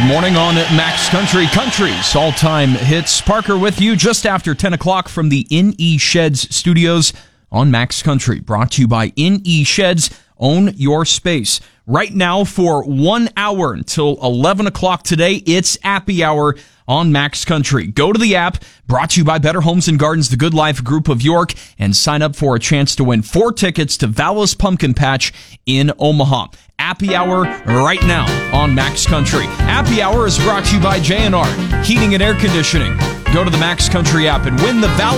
Morning on Max Country's all-time hits. Parker with you just after 10 o'clock from the NE Sheds studios on Max Country. Brought to you by NE Sheds. Own your space. Right now for 1 hour until 11 o'clock today, it's Appy Hour on Max Country. Go to the app, brought to you by Better Homes and Gardens, the Good Life Group of York, and sign up for a chance to win 4 tickets to Vallis Pumpkin Patch in Omaha. Appy Hour right now on Max Country. Appy Hour is brought to you by J&R Heating and Air Conditioning. Go to the Max Country app and win the Vallis